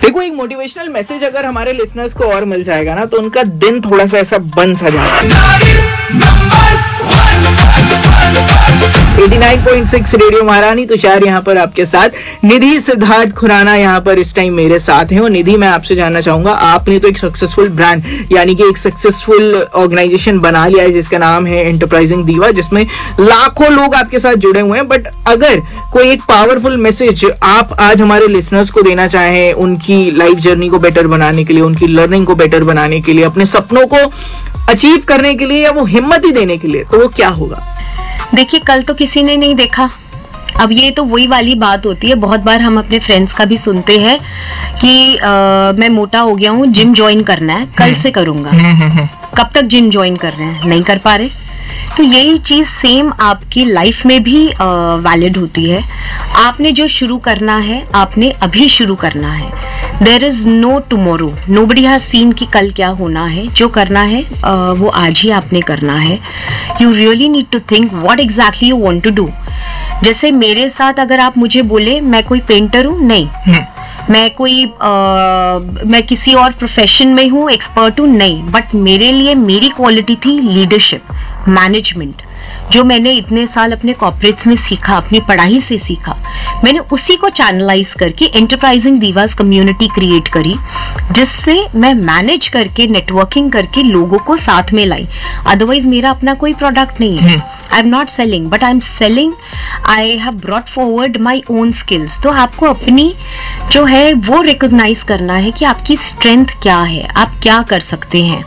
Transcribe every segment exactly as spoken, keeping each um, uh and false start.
देखो, एक motivational message अगर हमारे लिसनर्स को और मिल जाएगा ना तो उनका दिन थोड़ा सा ऐसा बन सा जाता है। नवासी पॉइंट सिक्स रेडियो महारानी, तुषार यहाँ पर आपके साथ, निधि सिद्धार्थ खुराना यहाँ पर इस टाइम मेरे साथ हैं। और निधि, मैं आपसे जानना चाहूंगा, आपने तो एक सक्सेसफुल ब्रांड यानी कि एक सक्सेसफुल ऑर्गेनाइजेशन बना लिया है जिसका नाम है एंटरप्राइजिंग दीवा, जिसमें लाखों लोग आपके साथ जुड़े हुए हैं। बट अगर कोई एक पावरफुल मैसेज आप आज हमारे लिसनर्स को देना चाहें उनकी लाइफ जर्नी को बेटर बनाने के लिए, उनकी लर्निंग को बेटर बनाने के लिए, अपने सपनों को अचीव करने के लिए या वो हिम्मत ही देने के लिए, तो वो क्या होगा? देखिए, कल तो किसी ने नहीं देखा। अब ये तो वही वाली बात होती है, बहुत बार हम अपने फ्रेंड्स का भी सुनते हैं कि आ, मैं मोटा हो गया हूँ, जिम ज्वाइन करना है, कल से करूंगा। कब तक जिम ज्वाइन कर रहे हैं? नहीं कर पा रहे। तो यही चीज सेम आपकी लाइफ में भी वैलिड होती है। आपने जो शुरू करना है, आपने अभी शुरू करना है। There is no tomorrow, nobody has seen कि कल क्या होना है। जो करना है आ, वो आज ही आपने करना है। You really need to think what exactly you want to do. जैसे मेरे साथ अगर आप मुझे बोले मैं कोई पेंटर हूँ, नहीं। मैं कोई आ, मैं किसी और प्रोफेशन में हूँ, एक्सपर्ट हूँ, नहीं। बट मेरे लिए मेरी क्वालिटी थी लीडरशिप, मैनेजमेंट, जो मैंने इतने साल अपने कॉर्पोरेट्स में सीखा, अपनी पढ़ाई से सीखा। मैंने उसी को चैनलाइज करके एंटरप्राइजिंग दीवास कम्युनिटी क्रिएट करी, जिससे मैं मैनेज करके, नेटवर्किंग करके लोगों को साथ में लाई। अदरवाइज मेरा अपना कोई प्रोडक्ट नहीं है। I am not selling, but I am selling, I have brought forward my own skills. तो आपको अपनी जो है वो रिकॉग्नाइज करना है कि आपकी स्ट्रेंथ क्या है, आप क्या कर सकते हैं,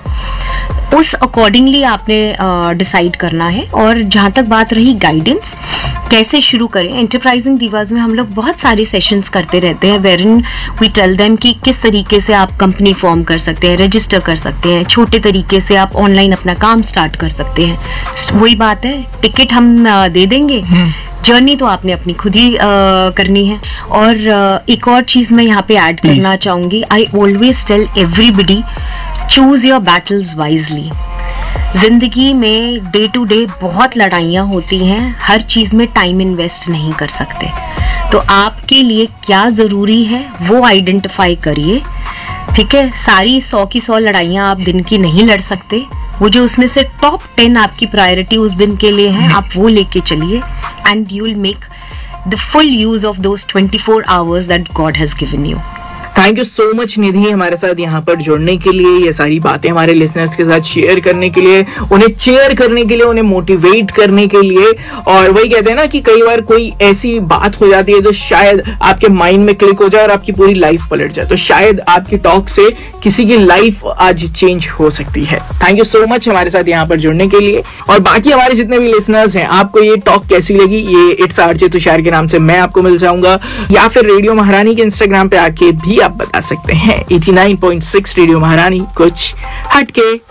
उस अकॉर्डिंगली आपने डिसाइड uh, करना है। और जहाँ तक बात रही गाइडेंस, कैसे शुरू करें, एंटरप्राइजिंग दीवास में हम लोग बहुत सारे सेशंस करते रहते हैं, where in we tell them कि किस तरीके से आप कंपनी फॉर्म कर सकते हैं, रजिस्टर कर सकते हैं, छोटे तरीके से आप ऑनलाइन अपना काम स्टार्ट कर सकते हैं। वही बात है, टिकट हम uh, दे देंगे, जर्नी तो आपने अपनी खुद ही uh, करनी है। और uh, एक और चीज मैं यहाँ पे ऐड करना चाहूंगी, I always tell everybody, choose your battles wisely. जिंदगी में डे टू डे बहुत लड़ाइयाँ होती हैं, हर चीज में टाइम इन्वेस्ट नहीं कर सकते। तो आपके लिए क्या जरूरी है वो आइडेंटिफाई करिए, ठीक है। सारी सौ की सौ लड़ाइयाँ आप दिन की नहीं लड़ सकते। वो जो उसमें से टॉप टेन आपकी प्रायोरिटी उस दिन के लिए है, आप वो लेके चलिए, and you will make the full use of those twenty four hours that God has given you. Thank you so much निधि, हमारे साथ यहाँ पर जुड़ने के लिए, ये सारी बातें हमारे लिसनर्स के साथ शेयर करने के लिए, उन्हें चेयर करने के लिए, उन्हें मोटिवेट करने के लिए। और वही कहते हैं ना कि कई बार कोई ऐसी बात हो जाती है जो शायद आपके माइंड में क्लिक हो जाए और आपकी पूरी लाइफ पलट जाए, तो शायद आपकी टॉक से किसी की लाइफ आज चेंज हो सकती है। थैंक यू सो मच हमारे साथ यहाँ पर जुड़ने के लिए। और बाकी हमारे जितने भी लिसनर्स हैं, आपको ये टॉक कैसी लगी, ये इट्स आरजे तुषार के नाम से मैं आपको मिल जाऊंगा, या फिर रेडियो महारानी के इंस्टाग्राम पे आके भी आप बता सकते हैं। Eighty nine point six radio महारानी, कुछ हटके।